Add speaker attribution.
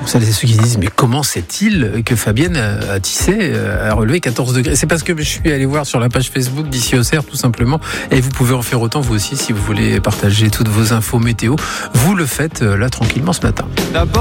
Speaker 1: celles et ceux qui disent mais comment sait-il que Fabienne a tissé, a relevé 14 degrés? C'est parce que je suis allé voir sur la page Facebook d'Ici Auxerre tout simplement, et vous pouvez en faire autant vous aussi si vous voulez partager toutes vos infos météo. Vous le faites là tranquillement ce matin.